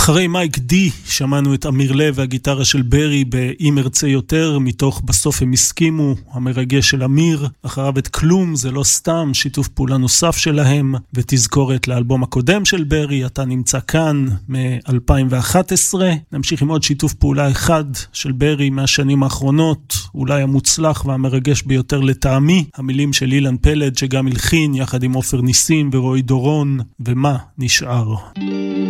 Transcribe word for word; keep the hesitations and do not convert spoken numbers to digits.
אחרי מייק די שמענו את אמיר לב והגיטרה של ברי ב"אם ארצה יותר", מתוך "בסוף הם הסכימו", המרגש של אמיר. אחריו את "כלום זה לא סתם", שיתוף פעולה נוסף שלהם, ותזכורת לאלבום הקודם של ברי, "אתה נמצא כאן", מ-אלפיים ואחת עשרה. נמשיך עם עוד שיתוף פעולה אחד של ברי מהשנים האחרונות, אולי המוצלח והמרגש ביותר לטעמי, המילים של אילן פלד שגם הלחין יחד עם עופר ניסים ורועי דורון, "ומה נשאר".